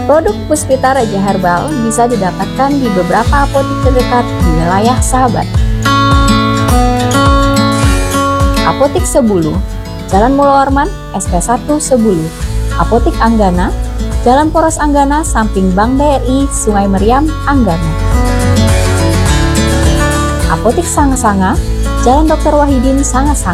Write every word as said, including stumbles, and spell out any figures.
Produk Puspita Raja Herbal bisa didapatkan di beberapa apotek terdekat di wilayah Sahabat. Apotek Sebulu, Jalan Mula Warman, S P satu Sebulu. Apotek Anggana, Jalan Poros Anggana, samping Bank B R I, Sungai Meriam, Anggana. Apotek Sanga-Sanga, Jalan Dokter Wahidin, Sanga-Sanga.